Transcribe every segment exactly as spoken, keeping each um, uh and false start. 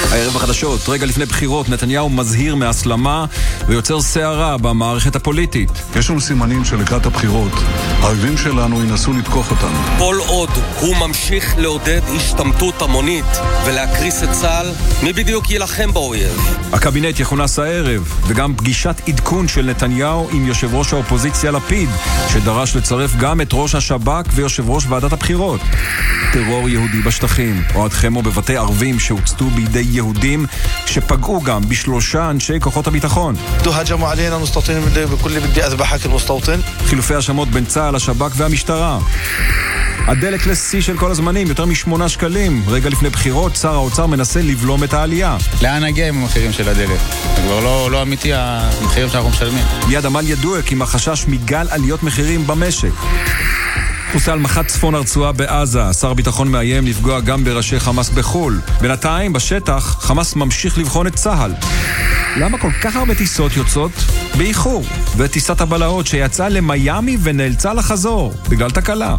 הערב החדשות, רגע לפני בחירות, נתניהו מזהיר מהסלמה ויוצר סערה במערכת הפוליטית. יש לנו סימנים שלקראת הבחירות, האויבים שלנו ינסו לתקוף אותנו. כל עוד הוא ממשיך לעודד השתמטות המונית ולהקריס את צה"ל, מי בדיוק ילחם באויב? הקבינט יכונס הערב, וגם פגישת עדכון של נתניהו עם יושב ראש האופוזיציה לפיד, שדרש לצרף גם את ראש השב"כ ויושב ראש ועדת הבחירות. טרור יהודי בשטחים, או עד חמו בבתי ערבים שהוצתו בידי יהודים, שפגעו גם בשלושה אנשי כוחות הביטחון. هجموا علينا المستوطنين بكل بدي اذبحك المستوطن. חילופי השמות בין צה"ל, השב"כ והמשטרה. הדלק לשיא של כל הזמנים, יותר משמונה שקלים. רגע לפני בחירות, שר האוצר מנסה לבלום את העלייה. לאן נגיע עם המחירים של הדלק? זה כבר לא, לא אמיתי המחירים שאנחנו משלמים. מיד עמל ידועק עם החשש מגל עליות מחירים במשק. חוסל מח"ט צפון הרצועה בעזה. שר הביטחון מאיים לפגוע גם בראשי חמאס בחול. בינתיים, בשטח, חמאס ממשיך לבחון את צה"ל. למה כל כך הרבה טיסות יוצאות באיחור? וטיסת הבלהות שיצאה למיימי ונאלצה לחזור בגלל תקלה.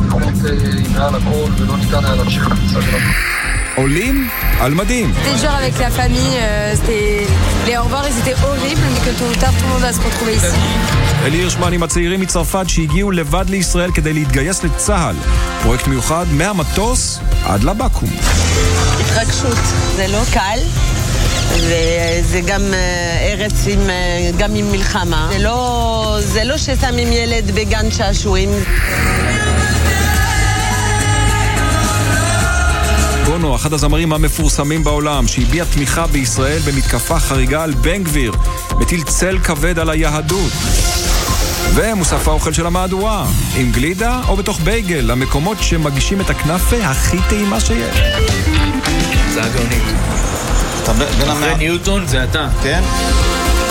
עולים על מדים. C'était dur avec la famille, c'était les au revoir, ils étaient horribles, mais que tôt ou tard tout le monde va se retrouver ici. אלי הירשמן עם הצעירים מצרפת שהגיעו לבד לישראל כדי להתגייס לצה"ל. פרויקט מיוחד מהמטוס עד לבקו"ם. התרגשות, זה לא קל. וזה גם ארץ עם, גם עם מלחמה. זה לא, זה לא ששמים ילד בגן שעשועים. בונו, אחד הזמרים המפורסמים בעולם, שהביע תמיכה בישראל במתקפה חריגה על בן גביר, מטיל צל כבד על היהדות. ומוסף האוכל של המהדורה, עם גלידה או בתוך בייגל, המקומות שמגישים את הכנאפה הכי טעימה שיש. זה הגאונית. אחרי ניוטון זה אתה. כן?